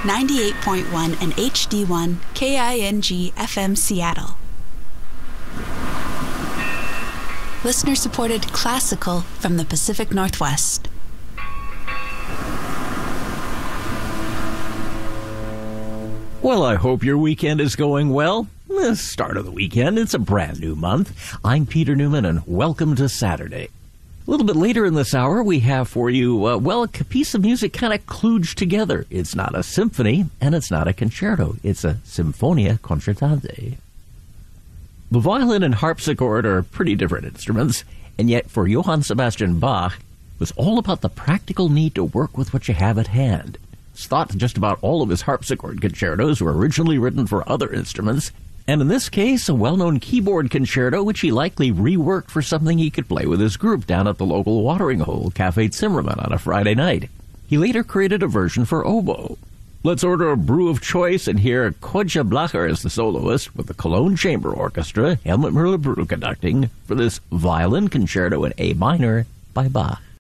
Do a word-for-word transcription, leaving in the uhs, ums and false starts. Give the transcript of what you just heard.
ninety-eight point one and H D one K I N G F M Seattle. Listener-supported classical from the Pacific Northwest. Well, I hope your weekend is going well. The start of the weekend, it's a brand new month. I'm Peter Newman, and welcome to Saturday. A little bit later in this hour, we have for you, uh, well, a piece of music kind of kludged together. It's not a symphony, and it's not a concerto. It's a Sinfonia Concertante. The violin and harpsichord are pretty different instruments, and yet for Johann Sebastian Bach, it was all about the practical need to work with what you have at hand. It's thought that just about all of his harpsichord concertos were originally written for other instruments, and in this case, a well-known keyboard concerto which he likely reworked for something he could play with his group down at the local watering hole, Café Zimmermann, on a Friday night. He later created a version for oboe. Let's order a brew of choice and hear Kodja Blacher as the soloist with the Cologne Chamber Orchestra, Helmut Müller-Brühl conducting, for this violin concerto in A minor by Bach.